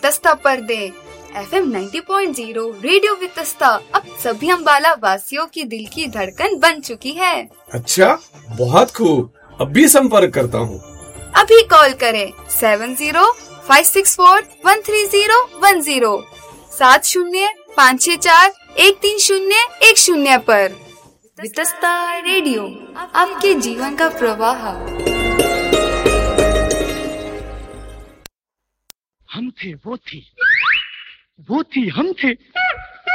वितस्ता पर दें। FM 90.0 radio Vitasta अब सभी अम्बाला वासियों की दिल की धड़कन बन चुकी है। अच्छा, बहुत खूब। अभी संपर्क करता हूँ। अभी कॉल करें 7056413010 7056413010 पर। वितस्ता रेडियो, आपके जीवन का प्रवाह। हम थे, वो थी हम थे।